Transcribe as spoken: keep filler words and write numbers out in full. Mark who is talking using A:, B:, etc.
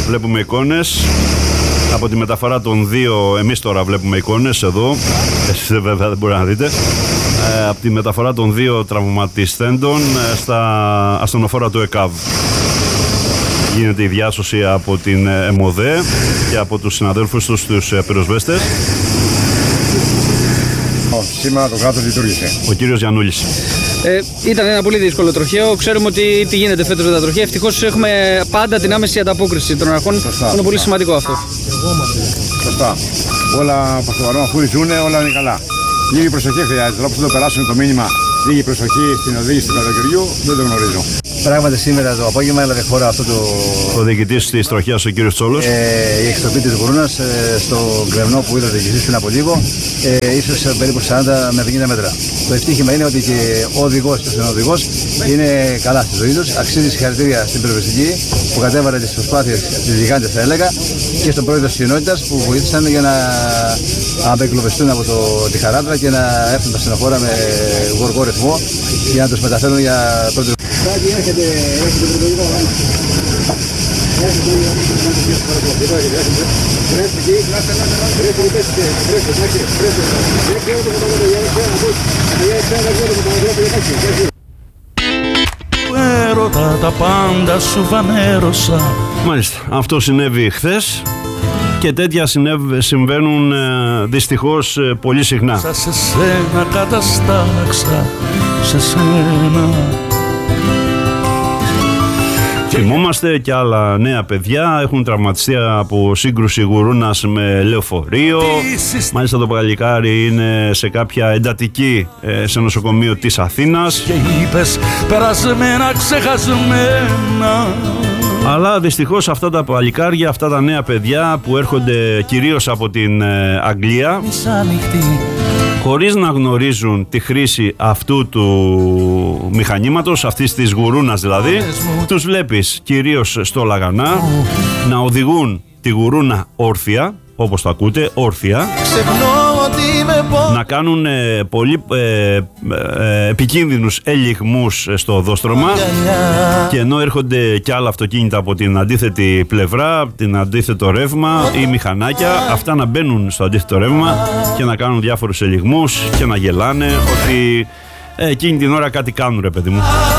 A: βλέπουμε εικόνες από τη μεταφορά των δύο. Εμείς τώρα βλέπουμε εικόνες εδώ, εσείς βέβαια δεν μπορείτε να δείτε, ε, από τη μεταφορά των δύο τραυματιστέντων ε, στα ασθενοφόρα του ΕΚΑΒ. Γίνεται η διάσωση από την ΕΜΟΔΕ και από τους συναδέλφους τους, τους πυροσβέστες.
B: Σήμερα το κράτος λειτουργήσε.
A: Ο κύριος Γιαννούλης.
C: Ε, ήταν ένα πολύ δύσκολο τροχαίο. Ξέρουμε ότι τι γίνεται φέτος με τα τροχαία. Ευτυχώς έχουμε πάντα την άμεση ανταπόκριση των αρχών. Σωστά, είναι πολύ σημαντικό αυτό.
B: Σωστά. Όλα προς το παρόν, αφού ζουνε, όλα είναι καλά. Λίγη προσοχή χρειάζεται. Όπως θα το περάσουμε το μήνυμα, λίγη προσοχή στην οδήγηση του καλοκαιριού, δεν το γνωρίζω.
D: Πράγματι σήμερα το απόγευμα έλαβε χώρα αυτό το.
A: Ο διοικητής της τροχιάς, ο κύριος Τσόλος.
D: Ε, η εκστροφή της Γουρούνας ε, στο γκρεμνό που είδε ο διοικητής πριν από λίγο, ε, ίσως περίπου σαράντα με πενήντα μέτρα. Το ευτύχημα είναι ότι και ο οδηγός και ο συνοδηγός είναι καλά στη ζωή τους. Αξίζει συγχαρητήρια στην πυροσβεστική που κατέβαλε τις προσπάθειες της γιγάντες, θα έλεγα, και στον πρόεδρο της κοινότητας που βοήθησαν για να απεγκλωβιστούν από το, τη χαράδρα και να έρθουν τα στενοφόρα με γοργό ρυθμό για να τους μεταφέρουν για πρώτη.
B: Έρχεται, έρχεται το πρωτοβουλίο γράμμα. Έρχεται
E: έρωτα τα πάντα σου φανέρωσα.
A: Μάλιστα, αυτό συνέβη χθες και τέτοια συνέβη, συμβαίνουν ε, δυστυχώς ε, πολύ συχνά.
E: Σε σένα καταστάξα, σε σένα.
A: Θυμόμαστε και άλλα νέα παιδιά έχουν τραυματιστεί από σύγκρουση γουρούνας με λεωφορείο. Μάλιστα το παλικάρι είναι σε κάποια εντατική ε, σε νοσοκομείο της Αθήνας.
E: Και είπες περασμένα ξεχασμένα.
A: Αλλά δυστυχώς αυτά τα παλικάρια, αυτά τα νέα παιδιά που έρχονται κυρίως από την ε, Αγγλία, χωρίς να γνωρίζουν τη χρήση αυτού του μηχανήματος, αυτής της γουρούνας δηλαδή, τους βλέπεις κυρίως στο Λαγανά να οδηγούν τη γουρούνα όρθια, όπως το ακούτε, όρθια, να κάνουν ε, πολύ ε, ε, επικίνδυνους ελιγμούς στο οδόστρωμα, και ενώ έρχονται κι άλλα αυτοκίνητα από την αντίθετη πλευρά, την αντίθετο ρεύμα ή μηχανάκια, αυτά να μπαίνουν στο αντίθετο ρεύμα και να κάνουν διάφορους ελιγμούς και να γελάνε ότι ε, εκείνη την ώρα κάτι κάνουν, ρε παιδί μου.